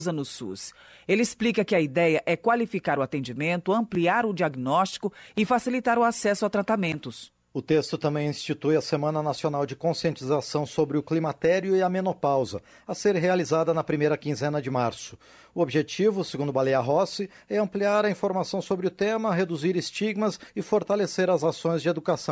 no SUS. Ele explica que a ideia é qualificar o atendimento, ampliar o diagnóstico e facilitar o acesso a tratamentos. O texto também institui a Semana Nacional de Conscientização sobre o Climatério e a Menopausa, a ser realizada na primeira quinzena de março. O objetivo, segundo Baleia Rossi, é ampliar a informação sobre o tema, reduzir estigmas e fortalecer as ações de educação